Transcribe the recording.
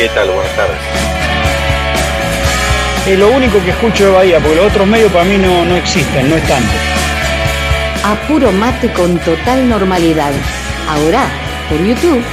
¿Qué tal? Buenas tardes. Es lo único que escucho de Bahía, porque los otros medios para mí no existen, no están. A puro mate con total normalidad. Ahora, por YouTube.